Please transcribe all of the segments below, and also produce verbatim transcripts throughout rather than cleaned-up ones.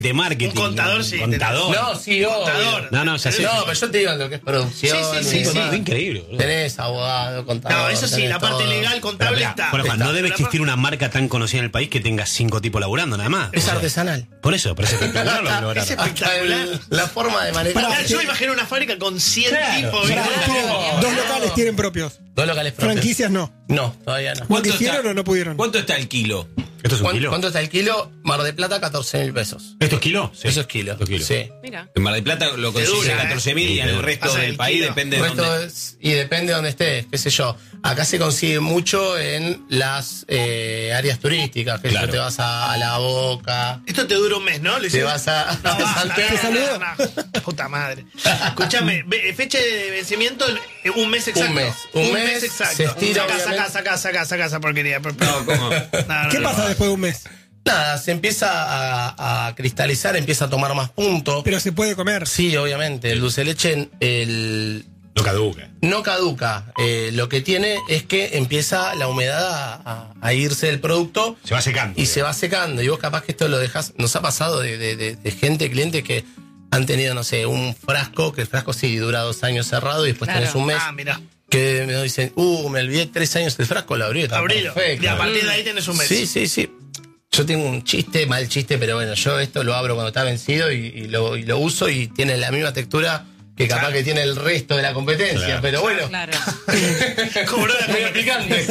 de marketing. Un contador, sí. Contador. No, sí, Contador. No, no, ya sé. No, pero yo te digo lo que es producción. Sí, sí, sí, y sí. demás. Increíble, boludo. Tenés abogado, contador. No, eso sí, tenés la parte todo. legal, contable Pero, está. pero, Juan, Está. no debe La existir parte- una marca tan conocida en el país que tenga cinco tipos laburando, nada más. Es O sea, artesanal. Por eso, pero es espectacular lo que lograron. Ese- Hasta Espectacular. el- la forma de manejar. Pará, yo me imagino una fábrica con cien Claro, tipos. claro. ¿viste? Dos locales tienen propios. Dos locales propios. Franquicias no. No, todavía no. ¿No ¿Cuánto quisieron está? o no pudieron? ¿Cuánto está el kilo? ¿Esto es un ¿Cuánto, kilo? cuánto está el kilo? Mar de Plata, catorce mil pesos. ¿Esto es kilo? Sí. Eso es kilo. Esto es kilo. Sí. Mira. En Mar del Plata lo Te consigue dura, a catorce mil ¿eh? y en el resto Pasa del el país kilo. depende El de resto dónde. es- y depende de dónde estés, qué sé yo. Acá se consigue mucho en las eh, áreas turísticas, que Claro. te vas a, a La Boca, Esto te dura un mes, ¿no? Le te hice- vas a, No, a basta, San no, Pedro. no, no. Puta madre. Escúchame, ve- fecha de vencimiento, eh, un mes exacto. Un mes. Un mes, exacto. se estira, Saca, saca, obviamente. saca, saca, saca esa porquería. No, ¿cómo? No, no, ¿Qué no. pasa después de un mes? Nada, se empieza a, a cristalizar, empieza a tomar más puntos. Pero se puede comer. Sí, obviamente, el dulce de leche el, No caduca. no caduca. Eh, lo que tiene es que empieza la humedad a, a- a irse del producto Se va secando. y se va secando. Y vos capaz que esto lo dejas. Nos ha pasado de, de- de- de gente, clientes que han tenido, no sé, un frasco, que el frasco sí dura dos años cerrado y después Claro. tenés un mes. Ah, mira. Que me dicen, uh, me olvidé tres años el frasco, lo abrí. está Abrilo. perfecto. Y a partir de ahí tenés un mes. Sí, sí, sí. Yo tengo un chiste, mal chiste, pero bueno, yo esto lo abro cuando está vencido y, y lo, y lo uso y tiene la misma textura que capaz Claro. que tiene el resto de la competencia, Claro. pero bueno. Claro. Cobró la Medio picante.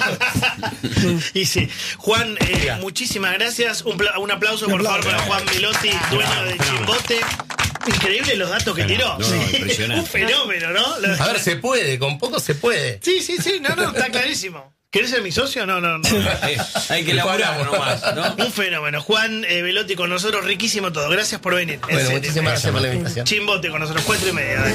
Y sí. Juan, eh, Diga. muchísimas gracias. Un, pla- un aplauso, por favor, aplauso. para Juan Milotti, dueño de Chimbote. Increíble los datos que tiró. No, no, impresionante. Un fenómeno, ¿no? A ver, se puede, con poco se puede. Sí, sí, sí, no, no, está clarísimo. ¿Querés ser mi socio? No, no, no. Eh, hay que laburar nomás, ¿no? Un fenómeno. Juan eh, Velotti con nosotros, riquísimo todo. Gracias por venir. En Bueno, serio. muchísimas gracias por la invitación. Chimbote con nosotros, cuatro y media. dale.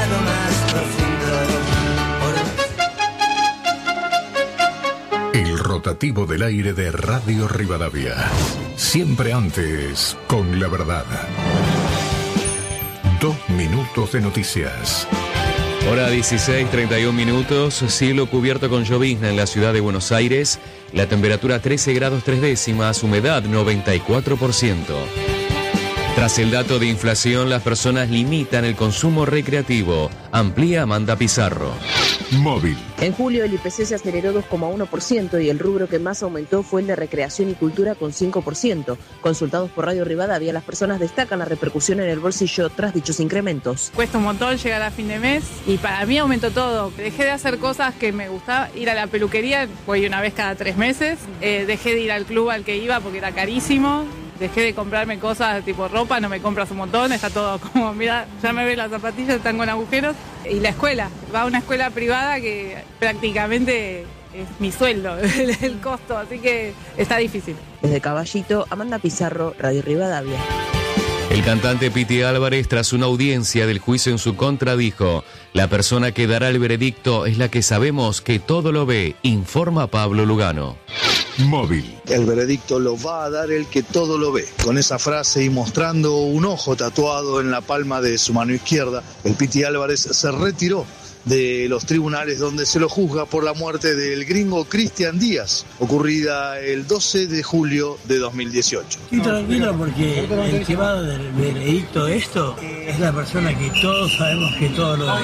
El rotativo del aire de Radio Rivadavia. Siempre antes, con la verdad. Dos minutos de noticias. Hora dieciséis, treinta y un minutos, cielo cubierto con llovizna en la ciudad de Buenos Aires, la temperatura trece grados tres décimas, humedad noventa y cuatro por ciento. Tras el dato de inflación, las personas limitan el consumo recreativo. Amplía Amanda Pizarro. Móvil. En julio el I P C se aceleró dos coma uno por ciento y el rubro que más aumentó fue el de recreación y cultura con cinco por ciento. Consultados por Radio Rivadavia, las personas destacan la repercusión en el bolsillo tras dichos incrementos. Cuesta un montón llegar a fin de mes y para mí aumentó todo. Dejé de hacer cosas que me gustaba, ir a la peluquería, voy una vez cada tres meses. Eh, dejé de ir al club al que iba porque era carísimo. Dejé de comprarme cosas tipo ropa, no me compras un montón, está todo como, mira, ya me ves las zapatillas, están con agujeros. Y la escuela, va a una escuela privada que prácticamente es mi sueldo, el, el costo, así que está difícil. Desde Caballito, Amanda Pizarro, Radio Rivadavia. El cantante Piti Álvarez, tras una audiencia del juicio en su contra, dijo: la persona que dará el veredicto es la que sabemos que todo lo ve, informa Pablo Lugano. Móvil. El veredicto lo va a dar el que todo lo ve. Con esa frase y mostrando un ojo tatuado en la palma de su mano izquierda, el Piti Álvarez se retiró de los tribunales donde se lo juzga por la muerte del gringo Cristian Díaz, ocurrida el doce de julio de dos mil dieciocho. Estoy tranquilo porque el que va del veredicto esto es la persona que todos sabemos que todo lo ve.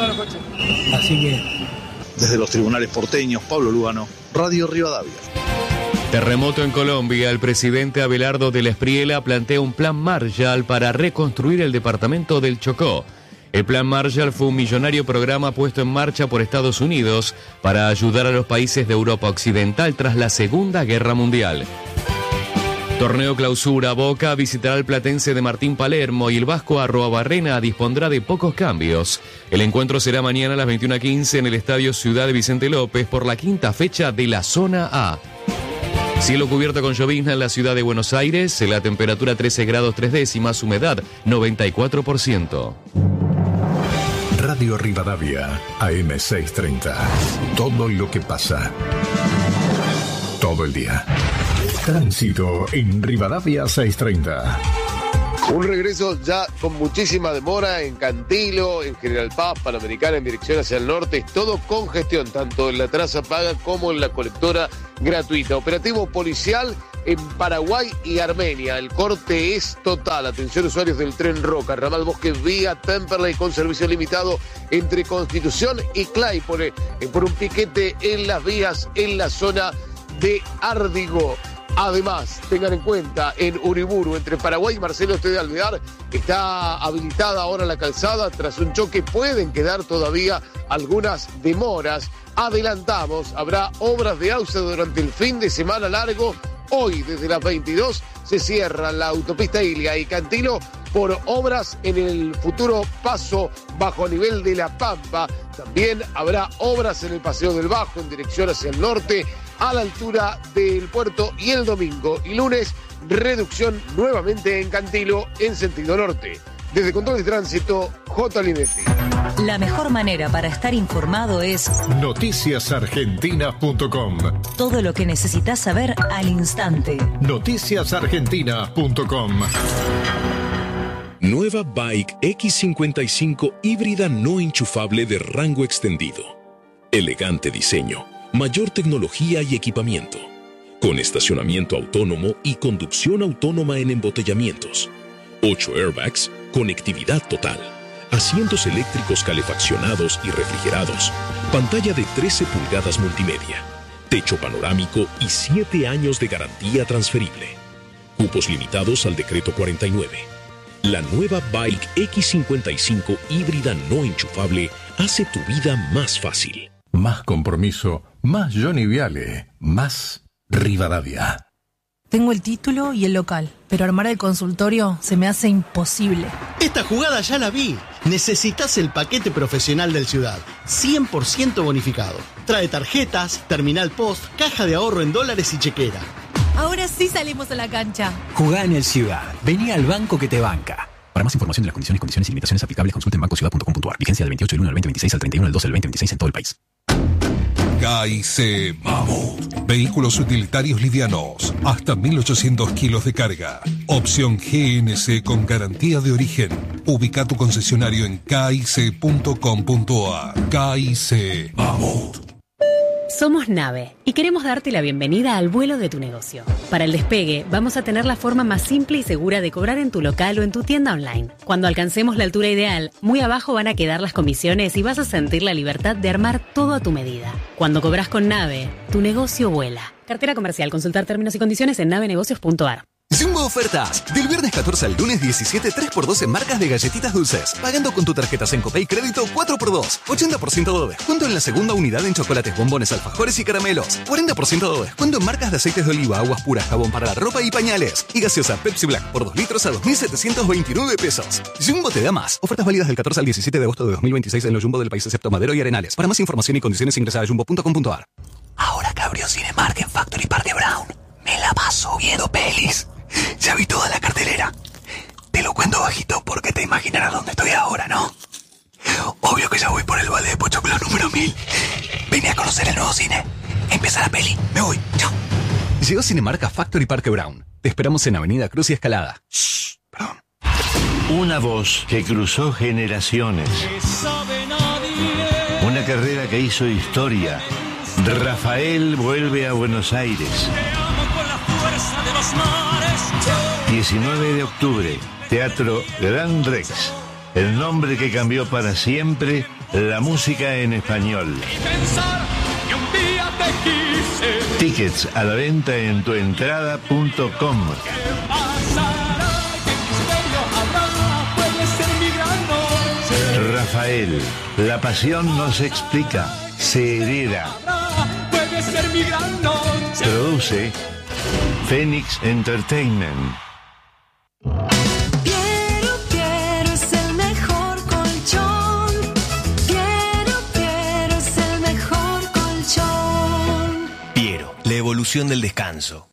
Así que... Desde los tribunales porteños, Pablo Lugano, Radio Rivadavia. Terremoto en Colombia. El presidente Abelardo de la Espriella plantea un plan Marshall para reconstruir el departamento del Chocó. El plan Marshall fue un millonario programa puesto en marcha por Estados Unidos para ayudar a los países de Europa Occidental tras la Segunda Guerra Mundial. Torneo Clausura. Boca visitará al platense de Martín Palermo y el vasco Arroabarrena dispondrá de pocos cambios. El encuentro será mañana a las veintiuna quince en el Estadio Ciudad de Vicente López por la quinta fecha de la Zona A. Cielo cubierto con llovizna en la ciudad de Buenos Aires, la temperatura trece grados tres décimas, humedad noventa y cuatro por ciento. Radio Rivadavia, A M seiscientos treinta. Todo lo que pasa. Todo el día. Tránsito en Rivadavia seiscientos treinta. Un regreso ya con muchísima demora en Cantilo, en General Paz, Panamericana, en dirección hacia el norte. Todo con gestión, tanto en la traza paga como en la colectora gratuita. Operativo policial en Paraguay y Armenia. El corte es total. Atención, usuarios del tren Roca, ramal Bosque vía Temperley con servicio limitado entre Constitución y Claypole eh, por un piquete en las vías en la zona de Árdigo. Además, tengan en cuenta, en Uriburu, entre Paraguay y Marcelo T. de Alvear, está habilitada ahora la calzada. Tras un choque pueden quedar todavía algunas demoras. Adelantamos, habrá obras de auce durante el fin de semana largo. Hoy, desde las veintidós, se cierra la autopista Ilia y Cantilo por obras en el futuro paso bajo nivel de La Pampa. También habrá obras en el Paseo del Bajo en dirección hacia el norte, a la altura del puerto, y el domingo y lunes, reducción nuevamente en Cantilo en sentido norte. Desde Control de Tránsito, J. Linetti. La mejor manera para estar informado es noticias argentinas punto com. Todo lo que necesitas saber al instante. noticias argentinas punto com. Nueva Bike X cincuenta y cinco híbrida no enchufable de rango extendido. Elegante diseño, mayor tecnología y equipamiento. Con estacionamiento autónomo y conducción autónoma en embotellamientos. ocho airbags, conectividad total. Asientos eléctricos calefaccionados y refrigerados. Pantalla de trece pulgadas multimedia. Techo panorámico y siete años de garantía transferible. Cupos limitados al decreto cuarenta y nueve. La nueva Bike X cincuenta y cinco híbrida no enchufable hace tu vida más fácil. Más compromiso, más Johnny Viale, más Rivadavia. Tengo el título y el local, pero armar el consultorio se me hace imposible. Esta jugada ya la vi. Necesitas el paquete profesional del Ciudad, cien por ciento bonificado. Trae tarjetas, terminal post, caja de ahorro en dólares y chequera. Ahora sí salimos a la cancha. Jugá en el Ciudad. Vení al banco que te banca. Para más información de las condiciones, condiciones y limitaciones aplicables, consulte en banco ciudad punto com punto a r. Vigencia del veintiocho del uno al veinte veintiséis al treinta y uno del doce del veinte veintiséis en todo el país. K I C Mammoth. Vehículos utilitarios livianos. Hasta mil ochocientos kilos de carga. Opción G N C con garantía de origen. Ubica tu concesionario en K I C punto com punto a r. K I C Mammoth. Somos Nave y queremos darte la bienvenida al vuelo de tu negocio. Para el despegue, vamos a tener la forma más simple y segura de cobrar en tu local o en tu tienda online. Cuando alcancemos la altura ideal, muy abajo van a quedar las comisiones y vas a sentir la libertad de armar todo a tu medida. Cuando cobras con Nave, tu negocio vuela. Cartera comercial. Consultar términos y condiciones en nave negocios punto a r. Jumbo Ofertas. Del viernes catorce al lunes diecisiete, tres por dos en marcas de galletitas dulces. Pagando con tu tarjeta Sencopay Crédito cuatro por dos. ochenta por ciento de descuento en la segunda unidad en chocolates, bombones, alfajores y caramelos. cuarenta por ciento de descuento en marcas de aceites de oliva, aguas puras, jabón para la ropa y pañales. Y gaseosa Pepsi Black por dos litros a dos mil setecientos veintinueve pesos. Jumbo te da más. Ofertas válidas del catorce al diecisiete de agosto de dos mil veintiséis en los Jumbo del país excepto Madero y Arenales. Para más información y condiciones ingresa a jumbo punto com punto a r. Ahora que abrió Cinemark en Factory Parque Brown, me la paso viendo pelis. Ya vi toda la cartelera. Te lo cuento bajito porque te imaginarás dónde estoy ahora, ¿no? Obvio que ya voy por el balde de Pochoclo número mil. Vine a conocer el nuevo cine. Empieza la peli. Me voy. Chao. Llegó Cinemark a Factory Parque Brown. Te esperamos en Avenida Cruz y Escalada. Shh, perdón. Una voz que cruzó generaciones. Una carrera que hizo historia. Rafael vuelve a Buenos Aires. diecinueve de octubre, Teatro Gran Rex. El nombre que cambió para siempre la música en español. Tickets a la venta en tuentrada punto com. Rafael, la pasión no se explica, se hereda. Produce Phoenix Entertainment. Piero, Piero es el mejor colchón. Piero, Piero es el mejor colchón. Piero, la evolución del descanso.